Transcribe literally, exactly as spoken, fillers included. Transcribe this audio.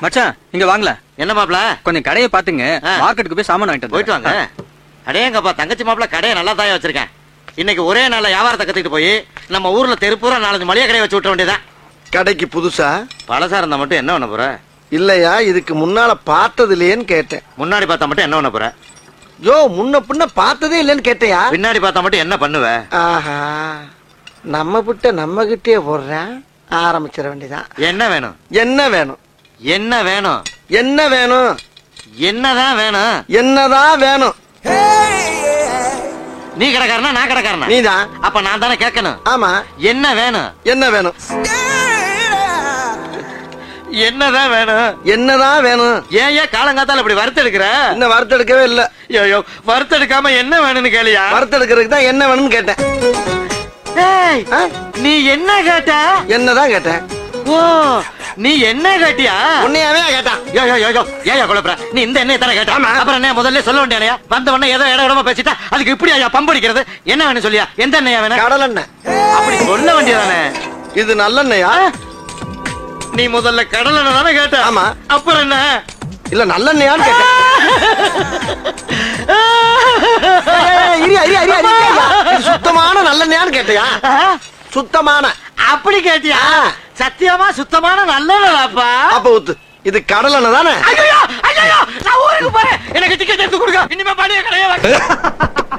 மச்சான் இங்க வாங்கல. என்ன மாப்ள? கொஞ்சம் கடையை பாத்துங்க. மார்க்கெட்டுக்கு போய் சாமான் வாங்கிட்டு போயிட்டு வாங்க. அடேங்கப்பா தங்கச்சி மாப்ள கடையை நல்லா தான் வச்சிருக்கேன். இன்னைக்கு ஒரே நாள்ல வியாபாரத்தை கத்துக்கிட்டு போய் நம்ம ஊர்ல தெருப்பூரா நாலஞ்சு மளிகை கடையை வச்சு விட்ட வேண்டியதான். கடைக்கு புதுசா பழசா இருந்தா மட்டும் என்ன பண்ண போற? இல்லையா, இதுக்கு முன்னால பார்த்தது இல்லையேன்னு கேட்டேன். முன்னாடி பார்த்தா மட்டும் என்ன பண்ண போற? யோ, முன்ன பின்ன பார்த்ததே இல்லைன்னு கேட்டையா? பின்னாடி பார்த்தா மட்டும் என்ன பண்ணுவ? ஆஹா, நம்ம கிட்ட நம்ம கிட்டே போடுறேன். ஆரம்பிச்சிட வேண்டியதான். என்ன வேணும்? என்ன வேணும்? என்ன வேணும்? என்ன வேணும்? என்னதான் வேணும்? என்னதான் வேணும்? நீ கடைக்காரனா நான் கடைக்காரனா? நீதான். அப்ப நான் தானே கேட்கணும். ஆமா. என்ன வேணும்? என்ன வேணும்? என்னதான் வேணும்? என்னதான் வேணும்? ஏன் ஏன் காலங்காத்தால இப்படி வறுத்தெடுக்கிற? இன்னும் வறுத்தெடுக்கவே இல்ல. ஐயோ, வறுத்தெடுக்காம என்ன வேணும்னு கேளியா? வறுத்தெடுக்கிறதுக்கு தான் என்ன வேணும்னு கேட்டேன். ஏய், நீ என்ன கேட்ட? என்னதான் கேட்டேன். ஓ, நீ என்ன கேட்டியா? உன்னையாவே கேட்டான். யோ யோ யோ ஏயா குழப்பற? நீ இந்த எண்ணெய் தானே கேட்ட? அப்புறம் என்ன முதல்ல சொல்ல வேண்டியா? வந்த உடனே ஏதோ இட இடமா பேசிட்டா அதுக்கு இப்படி ஐயா பம்படிக்கிறது? என்ன வேணும் சொல்லியா? எந்த எண்ணெயா வேணும்? கடல் எண்ணெய். அப்படி சொல்ல வேண்டியதானே. இது நல்லெண்ணெயா? நீ முதல்ல கடல் எண்ணெய் தானே கேட்ட? ஆமா. அப்புறம் என்ன? இல்ல நல்லெண்ணெயான்னு கேட்டேன். சுத்தமான நல்லெண்ணெயான்னு கேட்டியா? சுத்தமான. அப்படி கேட்டியா? சத்தியமா சுத்தமான நல்லதாப்பா. அப்ப ஊத்து. இது கடல் எண்ணெய் தானே? ஐயோ ஐயோ, நான் ஊருக்கு போறேன். எனக்கு டிக்கெட் எடுத்து கொடுங்க. இனிமே பழைய கடையை